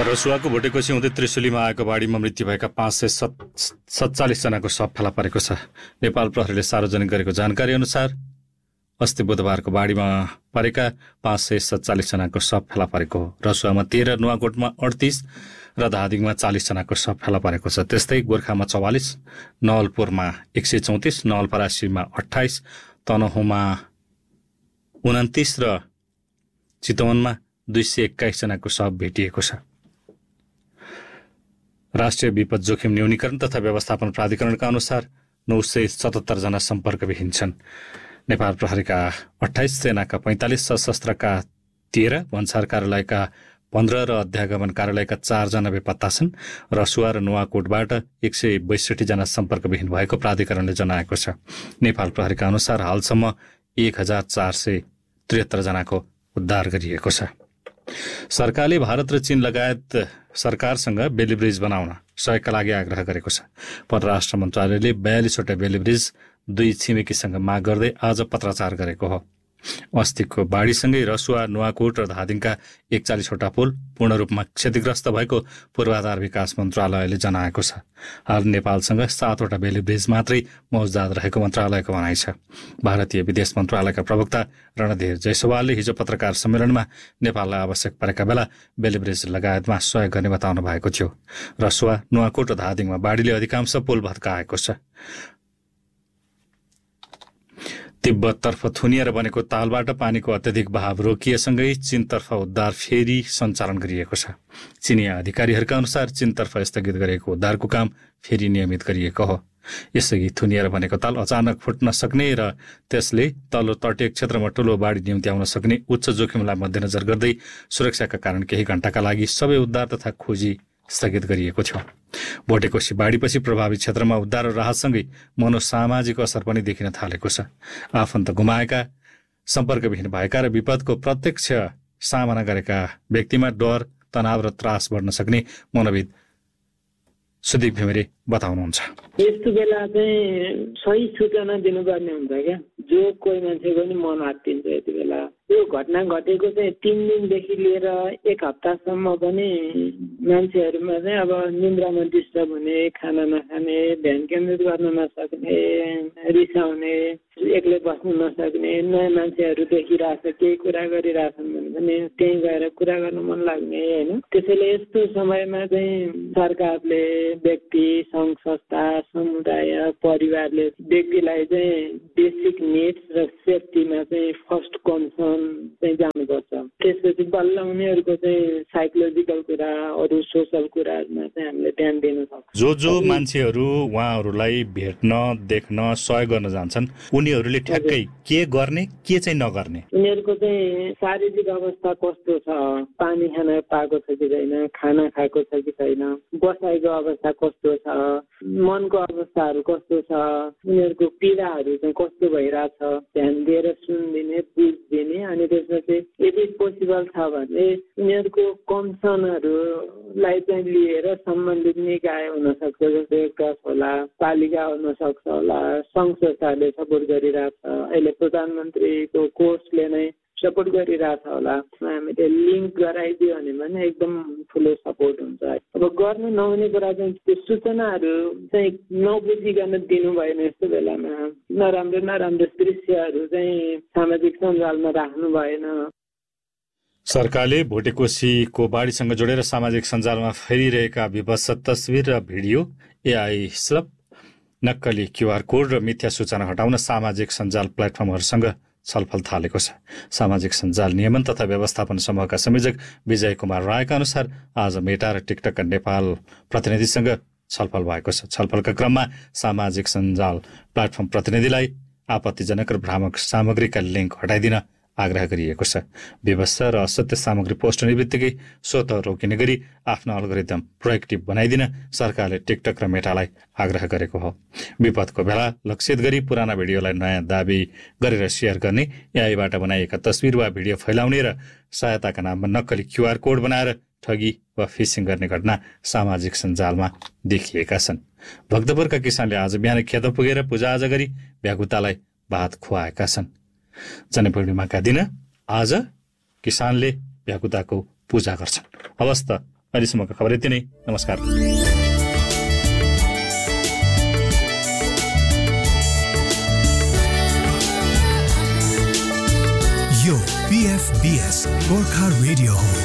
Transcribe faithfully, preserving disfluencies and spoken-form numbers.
रसुवाको भोटेकोसी हुँदै त्रिशुलीमा आएको बाढीमा मृत्यु भएका पाँच सय सत्तालिस जनाको शव फेला परेको छ। नेपाल प्रहरीले सार्वजनिक गरेको जानकारी अनुसार अस्ति बुधबारको बाढीमा परेका पाँच सय सत्तालिस जनाको शव फेला परेको हो। रसुवामा तेह्र, नुवाकोटमा अडतिस र धादिङमा चालिस जनाको शव फेला परेको छ। त्यस्तै गोर्खामा चौवालिस, नवलपुरमा एक सय चौतिस, नवलपरासीमा अठाइस, तनहुँमा उन्तिस र चितवनमा दुई सय एक्काइस जनाको शव भेटिएको छ। राष्ट्रिय विपद जोखिम न्यूनीकरण तथा व्यवस्थापन प्राधिकरणका अनुसार नौ सय सतहत्तर जना सम्पर्कविहीन छन्। नेपाल प्रहरीका अठाइस, सेनाका पैंतालिस, सशस्त्रका तेह्र, भन्सार कार्यालयका पन्ध्र र अध्यागमन कार्यालयका चारजना बेपत्ता छन्। रसुवा र नुवाकोटबाट एक सय बैसठी जना सम्पर्कविहीन भएको प्राधिकरणले जनाएको छ। नेपाल प्रहरीका अनुसार हालसम्म एक हजार चार सय त्रिहत्तर जनाको उद्धार गरिएको छ। सरकारले भारत र चीन लगायत सरकारसँग बेली ब्रिज बनाउन सहयोगका लागि आग्रह गरेको छ। परराष्ट्र मन्त्रालयले बयालिसवटा बेली ब्रिज दुई छिमेकीसँग माग गर्दै आज पत्राचार गरेको हो। अस्तिको बाढीसँगै रसुवा, नुवाकोट र धादिङका एकचालिसवटा पुल पूर्ण रूपमा क्षतिग्रस्त भएको पूर्वाधार विकास मन्त्रालयले जनाएको छ। हाल नेपालसँग सातवटा बेली ब्रिज मात्रै मौजदात रहेको मन्त्रालयको भनाइ छ। भारतीय विदेश मन्त्रालयका प्रवक्ता रणधीर जयसवालले हिजो पत्रकार सम्मेलनमा नेपाललाई आवश्यक परेका बेला बेली ब्रिज लगायतमा सहयोग गर्ने बताउनु भएको थियो। रसुवा, नुवाकोट र धादिङमा बाढीले अधिकांश पुल भत्काएको छ। तिब्बततर्फ थुनिएर बनेको तालबाट पानीको अत्यधिक बहाव रोकिएसँगै चीनतर्फ उद्धार फेरि सञ्चालन गरिएको छ। चिनिया अधिकारीहरूका अनुसार चीनतर्फ स्थगित गरेको उद्धारको काम फेरि नियमित गरिएको हो। यसअघि थुनिएर बनेको ताल अचानक फुट्न सक्ने र त्यसले तल्लो तटीय क्षेत्रमा ठूलो बाढी निम्त्याउन सक्ने उच्च जोखिमलाई मध्यनजर गर्दै सुरक्षाका कारण केही घण्टाका लागि सबै उद्धार तथा खोजी स्थगित गरिएको थियो। भोटेकोसी बाढीपछि प्रभावित क्षेत्रमा उद्धार र राहतसँगै मनोसामाजिक असर पनि देखिन थालेको छ। आफन्त गुमाएका, सम्पर्कविहीन भएका र विपदको प्रत्यक्ष सामना गरेका व्यक्तिमा डर, तनाव र त्रास बढ्न सक्ने मनोविद सुदीप घिमिरे बताउनुहुन्छ। यस्तो बेला चाहिँ सही सूचना दिनुपर्ने हुन्छ क्या। जो कोही मान्छेको नि मन आत्तिन्छ यति बेला। यो घटना घटेको चाहिँ तिन दिनदेखि लिएर एक हप्तासम्म पनि मान्छेहरूमा चाहिँ अब निन्द्रामा डिस्टर्ब हुने, खाना नखाने, ध्यान केन्द्रित गर्न नसक्ने, रिसाउने, एक्लै बस्नु नसक्ने, नयाँ मान्छेहरू देखिरहेछ, केही कुरा गरिरहेछन् भने पनि त्यहीँ गएर कुरा गर्न मन लाग्ने होइन। त्यसैले यस्तो समयमा चाहिँ सरकारले, व्यक्ति, सङ्घ संस्था, समुदाय, परिवारले व्यक्तिलाई चाहिँ बेसिक निड्स र सेफ्टीमा चाहिँ फर्स्ट कन्सर्न चाहिँ जानुपर्छ। त्यसपछि बल्ल उनीहरूको चाहिँ साइकोलोजिकल कुरा, अरू सोसल कुराहरूमा चाहिँ हामीले ध्यान दिन सक्छौँ। जो जो मान्छेहरू उहाँहरूलाई भेट्न, देख्न, सहयोग गर्न जान्छन् उनीहरूले ठ्याक्कै के गर्ने, के चाहिँ नगर्ने? उनीहरूको चाहिँ शारीरिक अवस्था कस्तो छ, पानी खान पाएको छ कि छैन, खाना खाएको छ कि छैन, बसाइको अवस्था कस्तो छ, मनको अवस्थाहरू कस्तो छ, उनीहरूको पीडाहरू चाहिँ कस्तो भइरहेछ, ध्यान दिएर सुनिदिने, बुझिदिने। अनि त्यसपछि यदि पोसिबल छ भने उनीहरूको कन्सर्नहरूलाई चाहिँ लिएर सम्बन्धित निकाय हुनसक्छ, जस्तै ट्रस्ट होला, पालिका हुनसक्छ होला, सङ्घ संस्थाले सपोर्ट गरिरहेछ। अहिले प्रधानमन्त्रीको कोषले नै सपोर्ट गरिरहेछ होला। हामीले लिङ्क गराइदियो भने पनि एकदम ठुलो सपोर्ट हुन्छ। अब गर्नु नहुने कुरा चाहिँ त्यो सूचनाहरू चाहिँ नबुझिकन दिनु भएन। यस्तो बेलामा नराम्रो नराम्रो दृश्यहरू चाहिँ सामाजिक सञ्जालमा राख्नु भएन। सरकारले भोटेकोसीको बाढीसँग जोडेर सामाजिक सञ्जालमा फैलिरहेका विभत्स तस्विर र भिडियो, एआई स्लप, नक्कली क्युआर कोड र मिथ्या सूचना हटाउन सामाजिक सञ्जाल प्लेटफर्महरूसँग छलफल थालेको छ। सामाजिक सञ्जाल नियमन तथा व्यवस्थापन समूहका संयोजक विजय कुमार रायका अनुसार आज मेटा र टिकटकका नेपाल प्रतिनिधिसँग छलफल भएको छ। छलफलका क्रममा सामाजिक सञ्जाल प्लेटफर्म प्रतिनिधिलाई आपत्तिजनक र भ्रामक सामग्रीका लिङ्क हटाइदिन आग्रह गरिएको छ। विवश र असत्य सामग्री पोस्ट हुने बित्तिकै स्वतः रोकिने गरी आफ्नो अल्गोरिदम प्रोएक्टिभ बनाइदिन सरकारले टिकटक र मेटालाई आग्रह गरेको हो। विपदको बेला लक्षित गरी पुराना भिडियोलाई नयाँ दाबी गरेर सेयर गर्ने, एआईबाट बनाइएका तस्विर वा भिडियो फैलाउने र सहायताका नाममा नक्कली क्युआर कोड बनाएर ठगी वा फिसिङ गर्ने घटना सामाजिक सञ्जालमा देखिएका छन्। भक्तपुरका किसानले आज बिहान खेत पुगेर पूजाआजा गरी भ्यागुतालाई भात खुवाएका छन्। जनपूर्णिमाका दिन आज किसानले भ्यागुताको पूजा गर्छन्। हवस् त अहिलेसम्मको खबर यति नै। नमस्कार। यो पीएफबीएस गोर्खा रेडियो हो।